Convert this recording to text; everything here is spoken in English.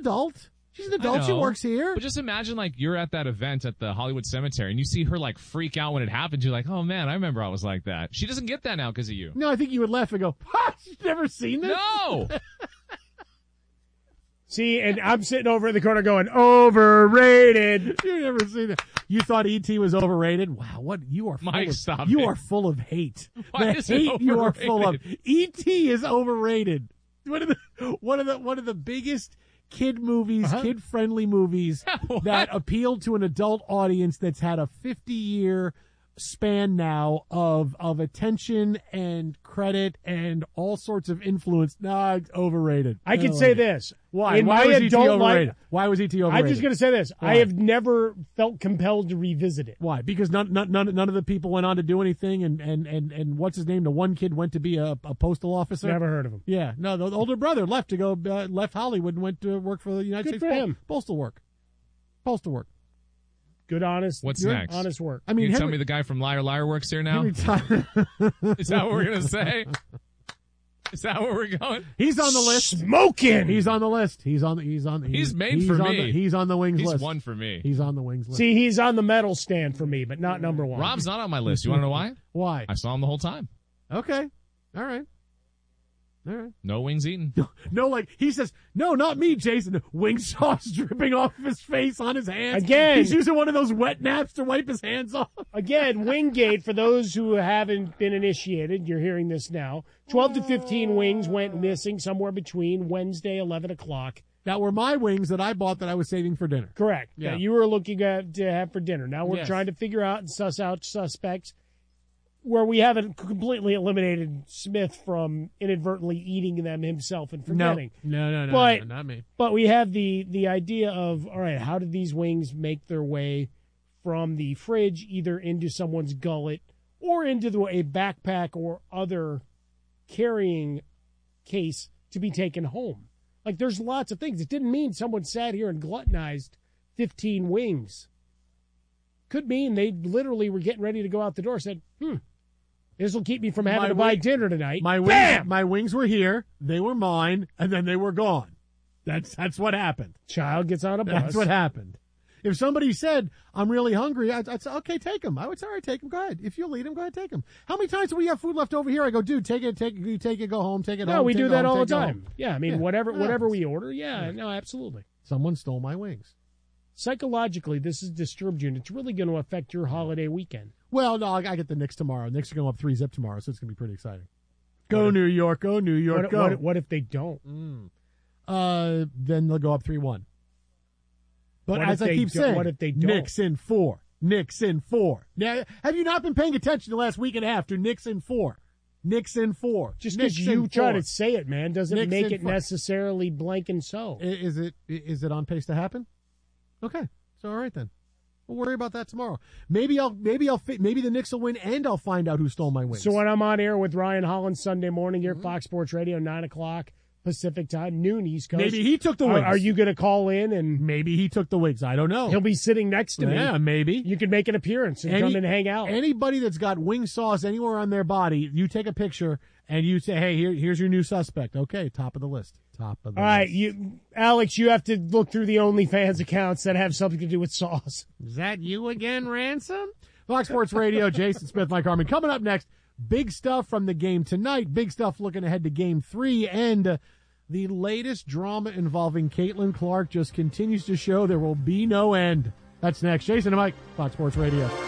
adult. She's an adult. She works here. But just imagine, like, you're at that event at the Hollywood Cemetery, and you see her, like, freak out when it happens. You're like, oh, man, I remember I was like that. She doesn't get that now because of you. No, I think you would laugh and go, ha, she's never seen this? No! See, and I'm sitting over in the corner going, overrated. You've never seen it. You thought E.T. was overrated? Wow, what you are full Mike, of, stop you it. are full of hate. Why The is it hate you are full of. overrated? E.T. is overrated. One of the biggest kid movies, kid-friendly movies that appeal to an adult audience that's had a 50-year span now of attention and credit and all sorts of influence. Nah, it's overrated. I can say this. Why? In Why my was E.T. adult overrated? life, Why was E.T. overrated? I'm just going to say this. Why? I have never felt compelled to revisit it. Why? Because none of the people went on to do anything, and what's his name? The one kid went to be a postal officer. Never heard of him. Yeah, no, the older brother left to go left Hollywood and went to work for the United Good States for him. Postal work. Good, honest. What's good, next? Honest work. I mean, You tell me the guy from Liar Liar works here now? Henry Tyler. Is that what we're going to say? Is that where we're going? He's on the list. Smoking. He's on the list. He's made for on me. He's on the wings He's list. one for me. He's on the wings list. See, he's on the medal stand for me, but not number one. Rob's not on my list. You want to know why? Why? I saw him the whole time. Okay. All right. No wings eaten. No, like he says, no, not me, Jason. Wing sauce dripping off of his face on his hands. Again. He's using one of those wet naps to wipe his hands off. Again, Wingate, for those who haven't been initiated, you're hearing this now, 12 to 15 wings went missing somewhere between Wednesday, 11 o'clock. That were my wings that I bought that I was saving for dinner. Correct. Yeah. That you were looking at to have for dinner. Now we're Yes. trying to figure out and suss out suspects where we haven't completely eliminated Smith from inadvertently eating them himself and forgetting. No, But- not me. But we have the idea of, all right, how did these wings make their way from the fridge either into someone's gullet or into a backpack or other carrying case to be taken home? Like, there's lots of things. It didn't mean someone sat here and gluttonized 15 wings. Could mean they literally were getting ready to go out the door, said, this will keep me from having to buy dinner tonight. My wings were here, they were mine, and then they were gone. That's what happened. Child gets on a bus. That's what happened. If somebody said, I'm really hungry, I'd say, okay, take them. I would say, all right, take them. Go ahead. If you'll eat them, go ahead, take them. How many times do we have food left over here? I go, dude, take it, go home, take it home. No, we take do it that home, all the take it time. home. Yeah, I mean, Yeah, whatever happens. we order, no, absolutely. Someone stole my wings. Psychologically, this has disturbed you, and it's really going to affect your holiday weekend. Well, no, I get the Knicks tomorrow. Knicks are going up 3-0 tomorrow, so it's going to be pretty exciting. Go New York, go New York, go. What if they don't? Then they'll go up 3-1. But What as if I they keep don't- saying, what if they don't? Knicks in 4. Knicks in 4. Now, have you not been paying attention the last week and a half to Knicks in 4? Knicks in 4. Just Knicks because in you try 4. to say it, man, doesn't Knicks make in it 4. necessarily blank and so. Is it on pace to happen? Okay, so all right then. We'll worry about that tomorrow. Maybe the Knicks will win, and I'll find out who stole my wings. So when I'm on air with Ryan Holland Sunday morning here at Fox Sports Radio, 9 o'clock Pacific time, noon East Coast. Maybe he took the wings. Are you going to call in and Maybe he took the wings. I don't know. he'll be sitting next to me? Yeah, maybe. You can make an appearance and come and hang out. Anybody that's got wing sauce anywhere on their body, you take a picture and you say, "Hey, here's your new suspect." Okay, top of the list. Top of the All right, list. Alex, you have to look through the OnlyFans accounts that have something to do with sauce. Is that you again, Ransom? Fox Sports Radio, Jason Smith, Mike Harmon. Coming up next, big stuff from the game tonight. Big stuff looking ahead to Game 3, and the latest drama involving Caitlin Clark just continues to show there will be no end. That's next. Jason and Mike, Fox Sports Radio.